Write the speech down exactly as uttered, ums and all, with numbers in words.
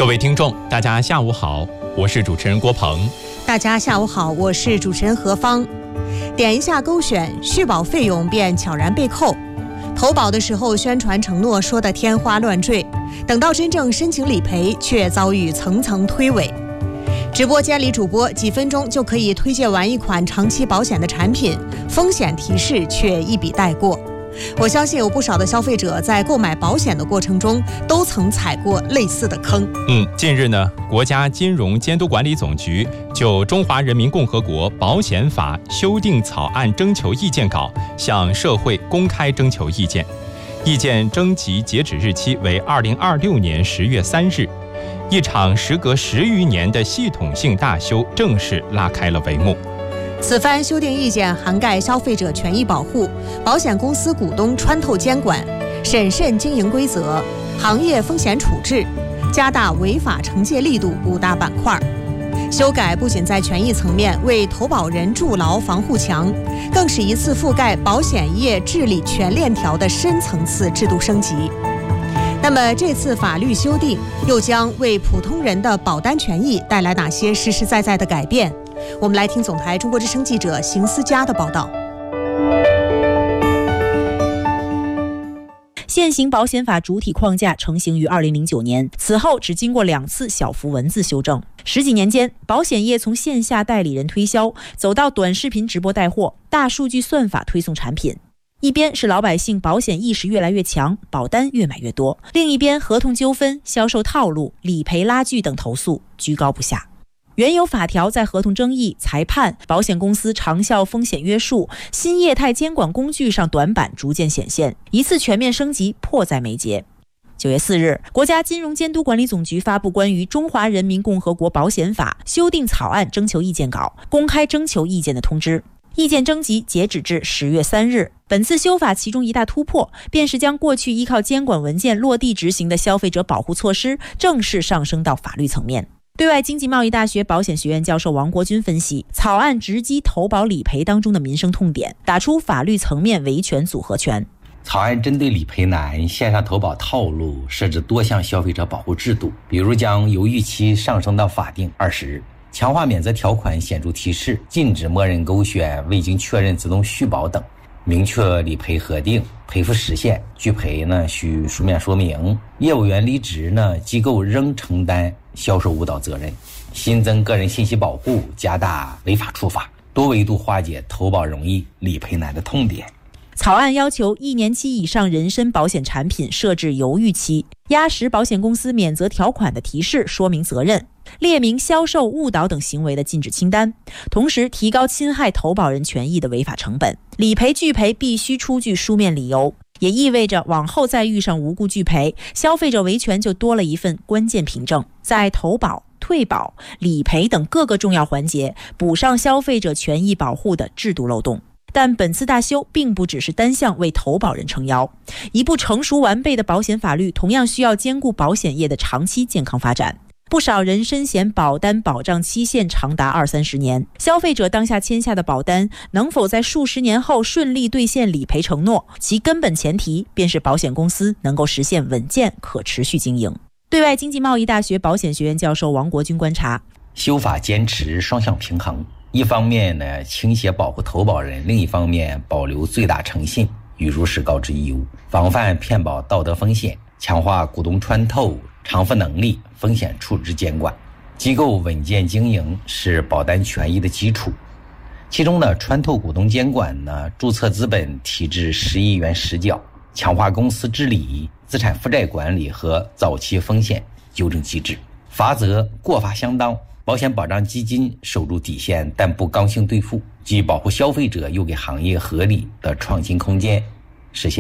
各位听众，大家下午好，我是主持人郭鹏。 大家下午好，我是主持人何芳。点一下勾选，续保费用便悄然被扣。投保的时候宣传承诺说的天花乱坠，等到真正申请理赔，却遭遇层层推诿。直播间里主播几分钟就可以推荐完一款长期保险的产品，风险提示却一笔带过。我相信有不少的消费者在购买保险的过程中都曾踩过类似的坑。 嗯，近日呢，国家金融监督管理总局就《中华人民共和国保险法》修订草案征求意见稿向社会公开征求意见，意见征集截止日期为二零二六年十月三日。一场时隔十余年的系统性大修正式拉开了帷幕。 此番修订意见涵盖消费者权益保护、保险公司股东穿透监管、审慎经营规则、行业风险处置、加大违法惩戒力度五大板块。修改不仅在权益层面为投保人筑牢防护墙，更是一次覆盖保险业治理全链条的深层次制度升级。那么这次法律修订又将为普通人的保单权益带来哪些实实在在的改变？我们来听总台中国之声记者邢思佳的报道。 现行保险法主体框架成型于二零零九年，此后只经过两次小幅文字修正。十几年间，保险业从线下代理人推销走到短视频直播带货、大数据算法推送产品。一边是老百姓保险意识越来越强，保单越买越多；另一边合同纠纷、销售套路、理赔拉锯等投诉居高不下。原有法条在合同争议、裁判、保险公司长效风险约束、新业态监管工具上短板逐渐显现，一次全面升级迫在眉睫。九月四日，国家金融监督管理总局发布关于《中华人民共和国保险法》修订草案征求意见稿，公开征求意见的通知。意见征集截止至十月三日。本次修法其中一大突破，便是将过去依靠监管文件落地执行的消费者保护措施正式上升到法律层面。对外经济贸易大学保险学院教授王国军分析，草案直击投保理赔当中的民生痛点，打出法律层面维权组合拳。 草案针对理赔难、线上投保套路设置多项消费者保护制度，比如将犹豫期上升到法定二十日，强化免责条款显著提示，禁止默认勾选、未经确认自动续保等，明确理赔核定、赔付时限，拒赔呢需书面说明，业务员离职呢，机构仍承担销售误导责任，新增个人信息保护，加大违法处罚，多维度化解投保容易、理赔难的痛点。 草案要求一年期以上人身保险产品设置犹豫期，压实保险公司免责条款的提示说明责任，列明销售误导等行为的禁止清单，同时提高侵害投保人权益的违法成本。理赔拒赔必须出具书面理由，也意味着往后再遇上无故拒赔，消费者维权就多了一份关键凭证，在投保、退保、理赔等各个重要环节补上消费者权益保护的制度漏洞。但本次大修并不只是单向为投保人撑腰，一部成熟完备的保险法律同样需要兼顾保险业的长期健康发展。不少人身险保单保障期限长达二三十年，消费者当下签下的保单能否在数十年后顺利兑现理赔承诺，其根本前提便是保险公司能够实现稳健可持续经营。对外经济贸易大学保险学院教授王国军观察， 修法坚持双向平衡，一方面呢倾斜保护投保人，另一方面保留最大诚信与如实告知义务，防范骗保道德风险，强化股东穿透、偿付能力、风险处置监管，机构稳健经营是保单权益的基础。其中呢，穿透股东监管呢，注册资本提至十亿元实缴，强化公司治理、资产负债管理和早期风险纠正机制，罚则过罚相当。保险保障基金守住底线，但不刚性兑付，既保护消费者，又给行业合理的创新空间，实现